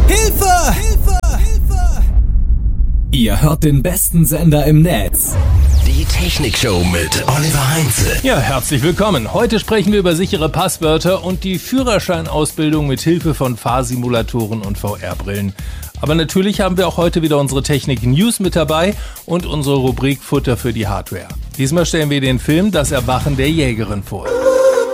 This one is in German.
Hilfe! Hilfe! Hilfe! Ihr hört den besten Sender im Netz. Die Technikshow mit Oliver Heinze. Ja, herzlich willkommen. Heute sprechen wir über sichere Passwörter und die Führerscheinausbildung mit Hilfe von Fahrsimulatoren und VR-Brillen. Aber natürlich haben wir auch heute wieder unsere Technik-News mit dabei und unsere Rubrik Futter für die Hardware. Diesmal stellen wir den Film Das Erwachen der Jägerin vor.